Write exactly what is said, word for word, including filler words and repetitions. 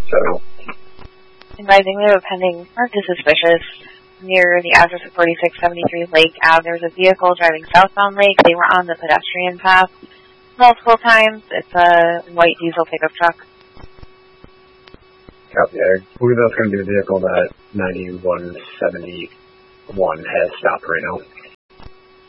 So. Advising we have a pending marked as suspicious near the address of forty-six seventy-three Lake Ave. There's a vehicle driving southbound Lake. They were on the pedestrian path multiple times. It's a white diesel pickup truck. Copy there. I believe that's going to be the vehicle that ninety-one seventy-one has stopped right now.